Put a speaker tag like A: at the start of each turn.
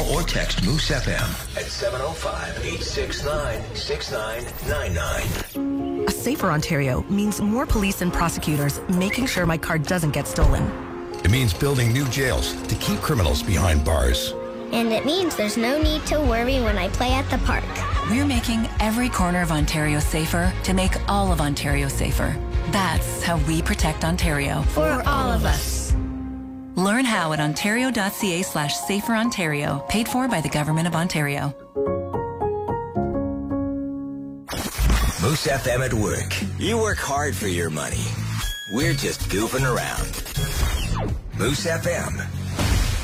A: or text Moose FM at 705-869-6999.
B: A safer Ontario means more police and prosecutors making sure my car doesn't get stolen.
C: It means building new jails to keep criminals behind bars.
D: And it means there's no need to worry when I play at the park.
E: We're making every corner of Ontario safer to make all of Ontario safer. That's how we protect Ontario.
D: For all of us.
E: Learn how at ontario.ca/saferontario, paid for by the Government of Ontario.
A: Moose FM at work. You work hard for your money. We're just goofing around. Moose FM.